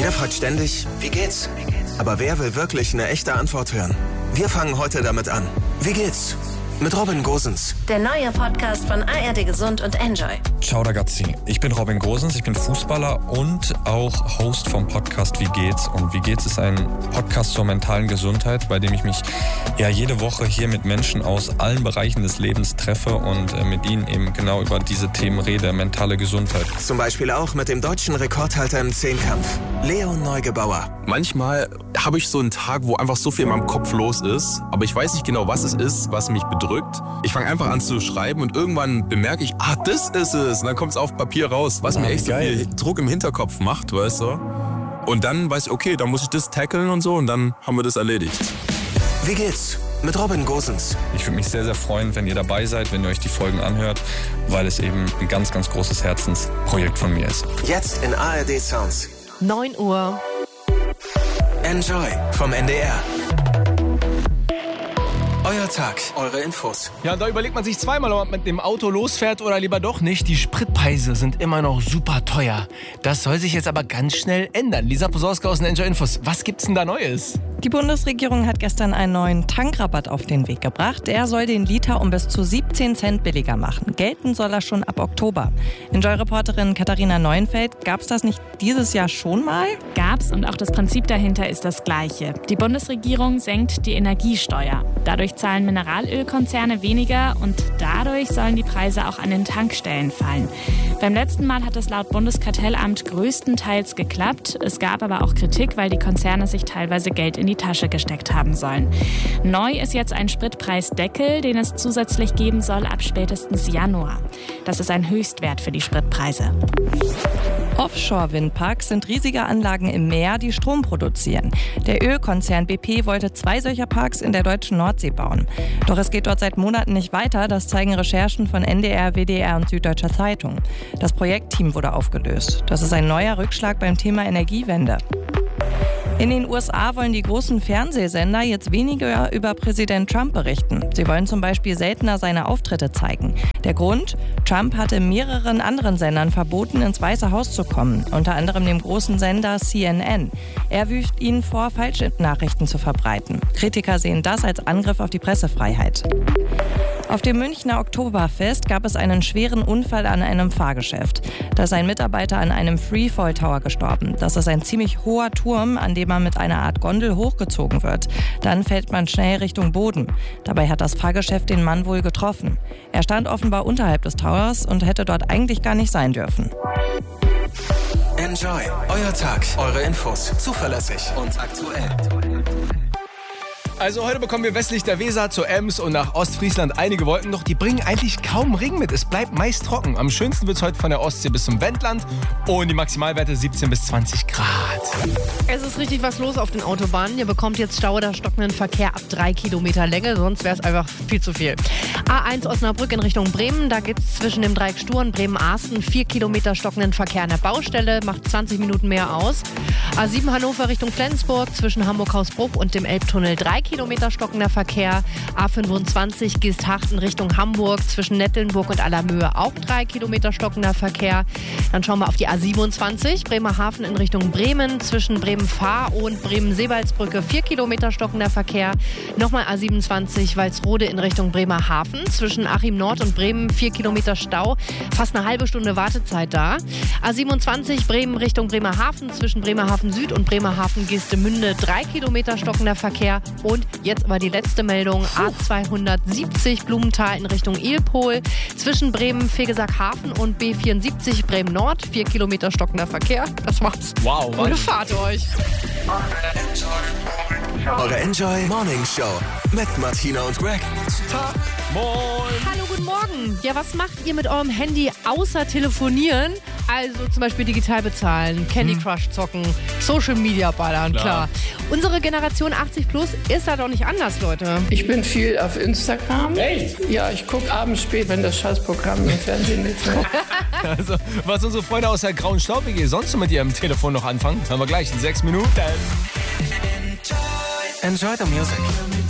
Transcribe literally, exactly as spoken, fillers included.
Jeder fragt ständig, wie geht's? Aber wer will wirklich eine echte Antwort hören? Wir fangen heute damit an. Wie geht's? Mit Robin Gosens. Der neue Podcast von A R D Gesund und Enjoy. Ciao ragazzi, ich bin Robin Gosens, ich bin Fußballer und auch Host vom Podcast Wie geht's? Und Wie geht's ist ein Podcast zur mentalen Gesundheit, bei dem ich mich ja jede Woche hier mit Menschen aus allen Bereichen des Lebens treffe und äh, mit ihnen eben genau über diese Themen rede, mentale Gesundheit. Zum Beispiel auch mit dem deutschen Rekordhalter im Zehnkampf, Leon Neugebauer. Manchmal habe ich so einen Tag, wo einfach so viel in meinem Kopf los ist, aber ich weiß nicht genau, was es ist, was mich bedrückt. Ich fange einfach an zu schreiben und irgendwann bemerke ich, ah, das ist es. Und dann kommt es auf Papier raus, was oh, mir echt geil. so viel Druck im Hinterkopf macht, weißt du. Und dann weiß ich, okay, dann muss ich das tackeln und so und dann haben wir das erledigt. Wie geht's? Mit Robin Gosens. Ich würde mich sehr, sehr freuen, wenn ihr dabei seid, wenn ihr euch die Folgen anhört, weil es eben ein ganz, ganz großes Herzensprojekt von mir ist. Jetzt in A R D Sounds. neun Uhr. Enjoy vom N D R. Euer Tag, eure Infos. Ja, und da überlegt man sich zweimal, ob man mit dem Auto losfährt oder lieber doch nicht. Die Spritpreise sind immer noch super teuer. Das soll sich jetzt aber ganz schnell ändern. Lisa Posorska aus den Enjoy Infos. Was gibt's denn da Neues? Die Bundesregierung hat gestern einen neuen Tankrabatt auf den Weg gebracht. Der soll den Liter um bis zu siebzehn Cent billiger machen. Gelten soll er schon ab Oktober. Enjoy-Reporterin Katharina Neuenfeld, gab's das nicht dieses Jahr schon mal? Gab's und auch das Prinzip dahinter ist das gleiche. Die Bundesregierung senkt die Energiesteuer. Dadurch zahlen Mineralölkonzerne weniger und dadurch sollen die Preise auch an den Tankstellen fallen. Beim letzten Mal hat es laut Bundeskartellamt größtenteils geklappt. Es gab aber auch Kritik, weil die Konzerne sich teilweise Geld in die Tasche gesteckt haben sollen. Neu ist jetzt ein Spritpreisdeckel, den es zusätzlich geben soll ab spätestens Januar. Das ist ein Höchstwert für die Spritpreise. Offshore-Windparks sind riesige Anlagen im Meer, die Strom produzieren. Der Ölkonzern B P wollte zwei solcher Parks in der deutschen Nordsee bauen. Doch es geht dort seit Monaten nicht weiter, das zeigen Recherchen von N D R, W D R und Süddeutscher Zeitung. Das Projektteam wurde aufgelöst. Das ist ein neuer Rückschlag beim Thema Energiewende. In den U S A wollen die großen Fernsehsender jetzt weniger über Präsident Trump berichten. Sie wollen zum Beispiel seltener seine Auftritte zeigen. Der Grund? Trump hatte mehreren anderen Sendern verboten, ins Weiße Haus zu kommen, unter anderem dem großen Sender C N N. Er wirft ihnen vor, falsche Nachrichten zu verbreiten. Kritiker sehen das als Angriff auf die Pressefreiheit. Auf dem Münchner Oktoberfest gab es einen schweren Unfall an einem Fahrgeschäft. Da ist ein Mitarbeiter an einem Freefall Tower gestorben. Das ist ein ziemlich hoher Turm, an dem man mit einer Art Gondel hochgezogen wird. Dann fällt man schnell Richtung Boden. Dabei hat das Fahrgeschäft den Mann wohl getroffen. Er stand offenbar unterhalb des Towers und hätte dort eigentlich gar nicht sein dürfen. Enjoy, euer Tag, eure Infos, zuverlässig und aktuell. Also heute bekommen wir westlich der Weser zur Ems und nach Ostfriesland einige Wolken, doch die bringen eigentlich kaum Regen mit. Es bleibt meist trocken. Am schönsten wird es heute von der Ostsee bis zum Wendland und die Maximalwerte siebzehn bis zwanzig Grad. Es ist richtig was los auf den Autobahnen. Ihr bekommt jetzt Stau oder stockenden Verkehr ab drei Kilometer Länge, sonst wäre es einfach viel zu viel. A eins Osnabrück in Richtung Bremen, da gibt es zwischen dem Dreieck Stur und Bremen-Arsten vier Kilometer stockenden Verkehr an der Baustelle, macht zwanzig Minuten mehr aus. A sieben Hannover Richtung Flensburg, zwischen Hamburg-Hausbruch und dem Elbtunnel drei Kilometer stockender Verkehr. A fünfundzwanzig Geesthachten Richtung Hamburg, zwischen Nettelnburg und Allermöhe auch drei Kilometer stockender Verkehr. Dann schauen wir auf die A siebenundzwanzig, Bremerhaven in Richtung Bremen, zwischen Bremen-Fahr und Bremen-Seewaldsbrücke vier Kilometer stockender Verkehr. Nochmal A siebenundzwanzig, Walsrode in Richtung Bremerhaven, zwischen Achim Nord und Bremen vier Kilometer Stau, fast eine halbe Stunde Wartezeit da. A siebenundzwanzig, Bremen Richtung Bremerhaven, zwischen Bremerhaven Süd und Bremerhaven Geestemünde drei Kilometer stockender Verkehr. Und jetzt aber die letzte Meldung, A zweihundertsiebzig Blumenthal in Richtung Ilpol, zwischen Bremen-Fegesack-Hafen und B vierundsiebzig Bremen-Nord, vier Kilometer stockender Verkehr. Das war's. Wow. Gute Fahrt euch. Eure Enjoy Morning Show mit Martina und Greg. Moin. Hallo, guten Morgen. Ja, was macht ihr mit eurem Handy außer telefonieren? Also zum Beispiel digital bezahlen, Candy hm. Crush zocken, Social Media ballern, klar. klar. Unsere Generation achtzig plus ist da doch nicht anders, Leute. Ich bin viel auf Instagram. Echt? Ja, ich gucke abends spät, wenn das Scheißprogramm im Fernsehen ist. Also, was unsere Freunde aus der grauen Staub-W G sonst so mit ihrem Telefon noch anfangen, hören wir gleich in sechs Minuten. Enjoy the music.